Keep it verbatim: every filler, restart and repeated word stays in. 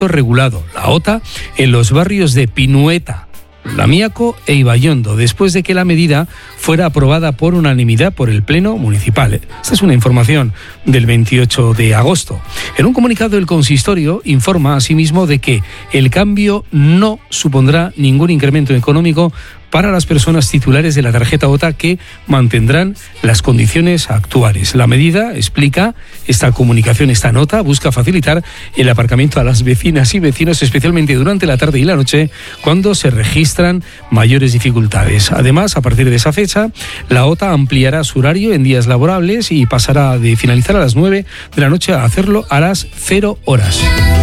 regulado, la OTA, en los barrios de Pinueta, Lamiaco e Ibaiondo, después de que la medida fuera aprobada por unanimidad por el Pleno Municipal. Esta es una información del veintiocho de agosto. En un comunicado, el consistorio informa asimismo de que el cambio no supondrá ningún incremento económico para las personas titulares de la tarjeta OTA, que mantendrán las condiciones actuales. La medida, explica esta comunicación, esta nota, busca facilitar el aparcamiento a las vecinas y vecinos, especialmente durante la tarde y la noche, cuando se registran mayores dificultades. Además, a partir de esa fecha, la OTA ampliará su horario en días laborables y pasará de finalizar a las nueve de la noche a hacerlo a las cero horas.